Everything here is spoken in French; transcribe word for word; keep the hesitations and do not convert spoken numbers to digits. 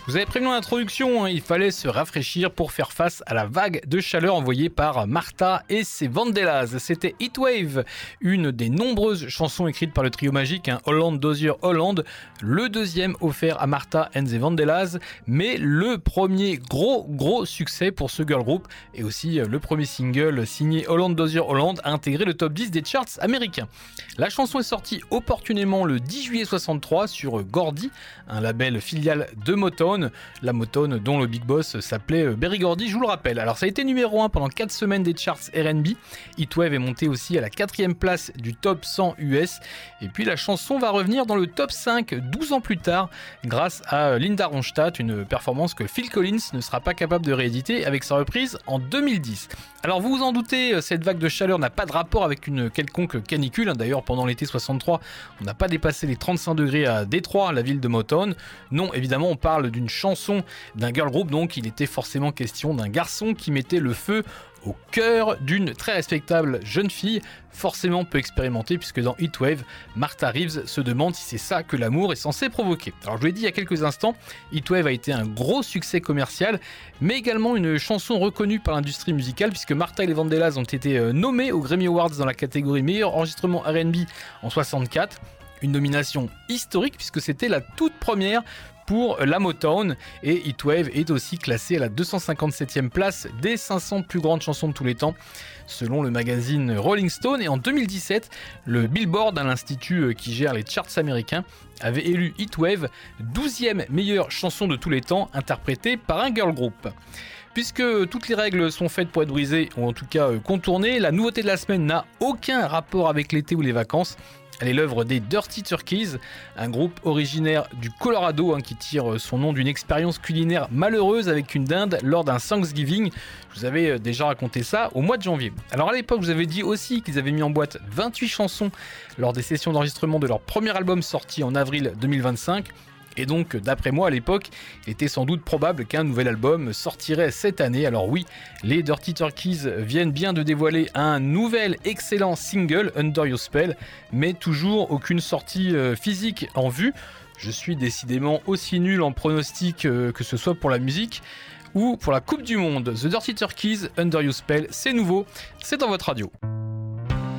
Vous avez prévenu en introduction, hein, il fallait se rafraîchir pour faire face à la vague de chaleur envoyée par Martha et ses Vandellas. C'était Heatwave, une des nombreuses chansons écrites par le trio magique hein, Holland Dozier Holland, le deuxième offert à Martha and the Vandellas, mais le premier gros gros succès pour ce girl group et aussi le premier single signé Holland Dozier Holland a intégré le top dix des charts américains. La chanson est sortie opportunément le dix juillet soixante-trois sur Gordy, un label filial de Motown. La Motown dont le big boss s'appelait Berry Gordy, je vous le rappelle. Alors ça a été numéro un pendant quatre semaines des charts R and B. Heatwave est monté aussi à la quatrième place du top cent U S. Et puis la chanson va revenir dans le top cinq douze ans plus tard grâce à Linda Ronstadt, une performance que Phil Collins ne sera pas capable de rééditer avec sa reprise en deux mille dix. Alors vous vous en doutez, cette vague de chaleur n'a pas de rapport avec une quelconque canicule. D'ailleurs pendant l'été soixante-trois, on n'a pas dépassé les trente-cinq degrés à Détroit, la ville de Motown. Non, évidemment on parle d'une chanson d'un girl group, donc il était forcément question d'un garçon qui mettait le feu au cœur d'une très respectable jeune fille, forcément peu expérimentée, puisque dans Heatwave, Martha Reeves se demande si c'est ça que l'amour est censé provoquer. Alors je vous l'ai dit il y a quelques instants, Heatwave a été un gros succès commercial, mais également une chanson reconnue par l'industrie musicale, puisque Martha et les Vandellas ont été nommés aux Grammy Awards dans la catégorie meilleur enregistrement R and B en soixante-quatre, une nomination historique puisque c'était la toute première pour la Motown, et Heatwave est aussi classé à la deux cent cinquante-septième place des cinq cents plus grandes chansons de tous les temps selon le magazine Rolling Stone. Et en deux mille dix-sept, le Billboard, l'institut qui gère les charts américains, avait élu Heatwave douzième meilleure chanson de tous les temps interprétée par un girl group. Puisque toutes les règles sont faites pour être brisées, ou en tout cas contournées, la nouveauté de la semaine n'a aucun rapport avec l'été ou les vacances. Elle est l'œuvre des Dirty Turkeys, un groupe originaire du Colorado hein, qui tire son nom d'une expérience culinaire malheureuse avec une dinde lors d'un Thanksgiving. Je vous avais déjà raconté ça au mois de janvier. Alors à l'époque, je vous avais dit aussi qu'ils avaient mis en boîte vingt-huit chansons lors des sessions d'enregistrement de leur premier album sorti en avril deux mille vingt-cinq. Et donc, d'après moi à l'époque, il était sans doute probable qu'un nouvel album sortirait cette année. Alors oui, les Dirty Turkeys viennent bien de dévoiler un nouvel excellent single, Under Your Spell, mais toujours aucune sortie physique en vue. Je suis décidément aussi nul en pronostic que ce soit pour la musique ou pour la Coupe du Monde. The Dirty Turkeys, Under Your Spell, c'est nouveau, c'est dans votre radio.